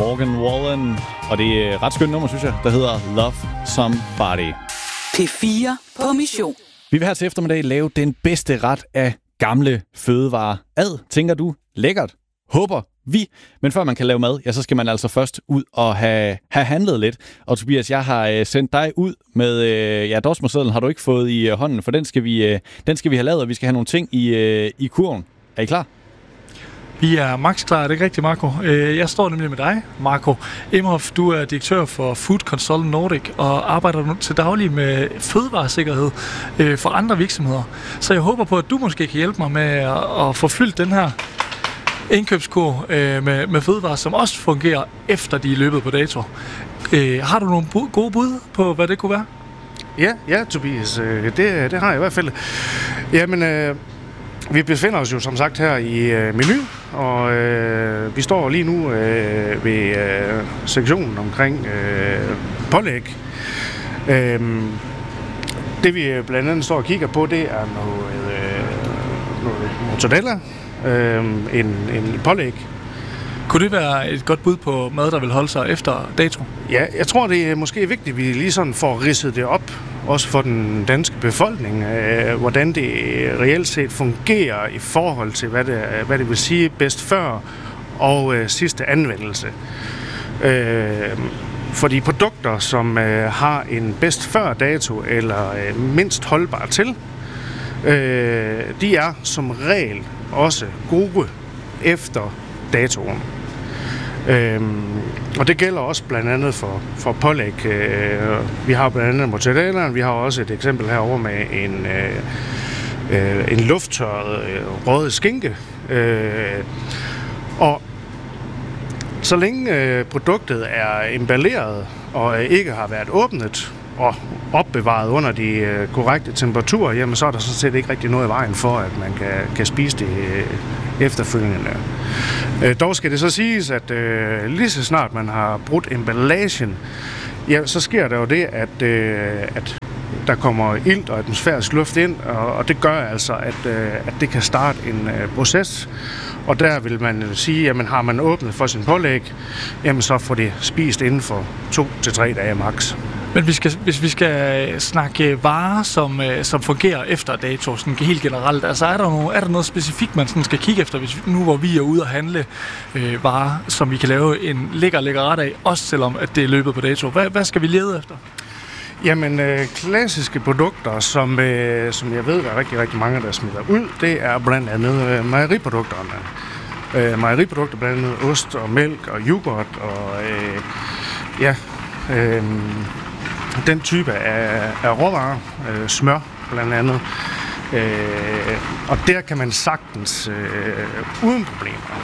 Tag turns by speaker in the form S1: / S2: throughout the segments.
S1: Morgan Wallen. Og det er et ret skønt nummer, synes jeg, der hedder Love Somebody.
S2: P4 på mission.
S1: Vi vil her til eftermiddag lave den bedste ret af gamle fødevarer. Tænker du? Lækkert. Håber vi. Men før man kan lave mad, ja, så skal man altså først ud og have handlet lidt. Og Tobias, jeg har sendt dig ud med dosmersedlen har du ikke fået i hånden, for den skal vi have lavet, og vi skal have nogle ting i kurven. Er I klar?
S3: Vi er max klar, er det ikke rigtigt, Marco? Jeg står nemlig med dig, Marco Imhoff. Du er direktør for Food Consult Nordic og arbejder til daglig med fødevaresikkerhed for andre virksomheder. Så jeg håber på, at du måske kan hjælpe mig med at få fyldt den her indkøbskurv med fødevarer, som også fungerer efter de er løbet på dato. Har du nogle gode bud på, hvad det kunne være?
S4: Ja, Tobias. Det har jeg i hvert fald. Jamen, vi befinder os jo som sagt her i Meny, og vi står lige nu ved sektionen omkring pålæg. Det vi blandt andet står og kigger på, det er noget mozzarella, en pålæg.
S3: Kunne det være et godt bud på mad, der vil holde sig efter dato?
S4: Ja, jeg tror, det er måske vigtigt, at vi lige sådan får ridset det op, også for den danske befolkning, hvordan det reelt set fungerer i forhold til, hvad det vil sige bedst før og sidste anvendelse. For de produkter, som har en bedst før dato eller mindst holdbar til, de er som regel også gode efter datoen. Og det gælder også blandt andet for pålæg. Vi har blandt andet mozzarella, vi har også et eksempel herovre med en lufttørret røget skinke. Og så længe produktet er emballeret og ikke har været åbnet og opbevaret under de korrekte temperaturer, jamen så er der sådan set ikke rigtig noget i vejen for, at man kan spise det efterfølgende. Dog skal det så siges, at lige så snart man har brudt emballagen, ja, så sker der jo det, at der kommer ilt og atmosfærisk luft ind, og det gør altså, at det kan starte en proces. Og der vil man sige, jamen har man åbnet for sin pålæg, jamen så får det spist inden for 2 til 3 dage max.
S3: Men hvis vi skal snakke varer, som fungerer efter dato, sådan helt generelt, altså er der noget specifikt, man sådan skal kigge efter, nu hvor vi er ude og handle varer, som vi kan lave en lækker ret af, også selvom at det er løbet på dato. Hvad skal vi lede efter?
S4: Jamen, klassiske produkter, som jeg ved, der er rigtig, rigtig mange, der smider ud, det er blandt andet mejeriprodukterne. Mejeriprodukter, blandt andet ost og mælk og yoghurt og den type af råvarer, smør blandt andet. Og der kan man sagtens uden problemer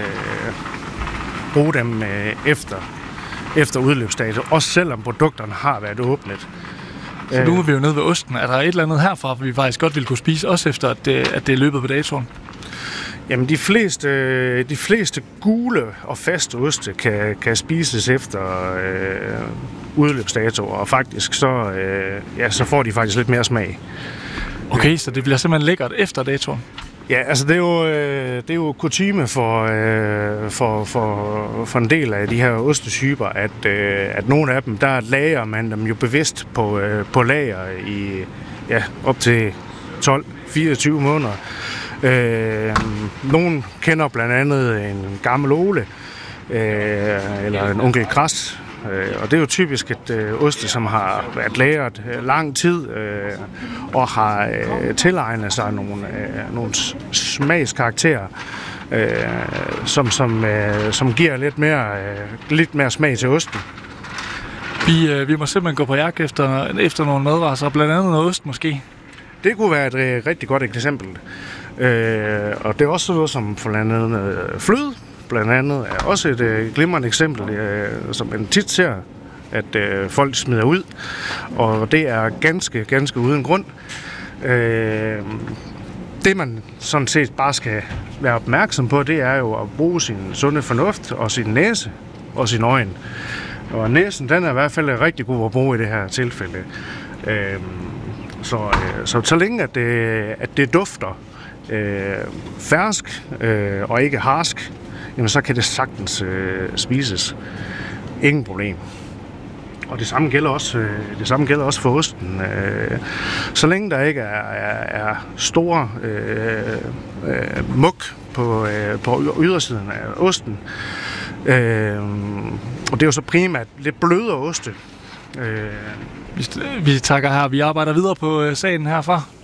S4: bruge dem efter udløbsdato, også selvom produkterne har været åbnet.
S3: Så nu er vi jo nede ved osten. Er der et eller andet herfra, vi faktisk godt ville kunne spise, også efter at det er løbet på datoen?
S4: Jamen, de fleste gule og faste oste kan spises efter udløbsdato, og faktisk så får de faktisk lidt mere smag.
S3: Okay, så det bliver simpelthen lækkert efter datoen?
S4: Ja, altså det er jo kutyme for en del af de her ostetyper, at nogle af dem, der lager man dem jo bevidst på lager i op til 12-24 måneder. Nogen kender blandt andet en gammel Ole eller en onkel Kras, og det er jo typisk et oste, som har været lagret lang tid og har tilegnet sig nogle smagskarakterer, som giver lidt mere smag til osten.
S3: Vi må simpelthen gå på jagt efter nogle madvarer, så blandt andet noget ost måske.
S4: Det kunne være et rigtig godt eksempel. Og det er også noget som blandt andet fløde, blandt andet er også et glimrende eksempel, som man tit ser, at folk smider ud. Og det er ganske uden grund. Det man sådan set bare skal være opmærksom på, det er jo at bruge sin sunde fornuft og sin næse og sin øjne. Og næsen, den er i hvert fald rigtig god at bruge i det her tilfælde. Så længe at det dufter fersk og ikke harsk, jamen så kan det sagtens spises. Ingen problem. Og det samme gælder også for osten. Så længe der ikke er store muk på ydersiden af osten, og det er jo så primært lidt blødere oste.
S3: Vi takker her. Vi arbejder videre på sagen herfra.